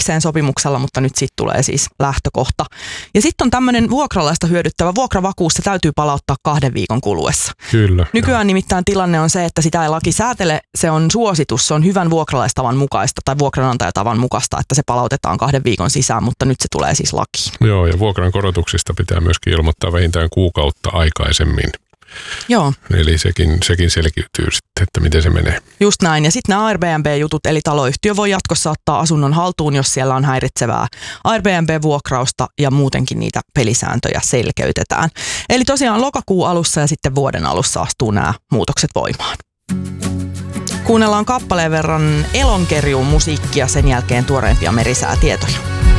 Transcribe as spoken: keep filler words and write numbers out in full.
erikseen sopimuksella, mutta nyt sitten tulee siis lähtökohta. Ja sitten on tämmöinen vuokralaista hyödyttävä vuokravakuus, se täytyy palauttaa kahden viikon kuluessa. Kyllä. Nykyään nimittäin tilanne on se, että sitä ei laki säätele, se on suositus, se on hyvän vuokralaistavan mukaista tai vuokranantajatavan mukaista, että se palautetaan kahden viikon sisään, mutta nyt se tulee siis lakiin. Joo, ja vuokran korotuksista pitää myöskin ilmoittaa vähintään kuukautta aikaisemmin. Joo. Eli sekin, sekin selkiytyy sitten, että miten se menee. Just näin. Ja sitten nämä Airbnb-jutut, eli taloyhtiö voi jatkossa ottaa asunnon haltuun, jos siellä on häiritsevää Airbnb-vuokrausta ja muutenkin niitä pelisääntöjä selkeytetään. Eli tosiaan lokakuun alussa ja sitten vuoden alussa astuu nämä muutokset voimaan. Kuunnellaan kappaleen verran Elonkerjuun musiikkia, sen jälkeen tuoreimpia merisäätietoja.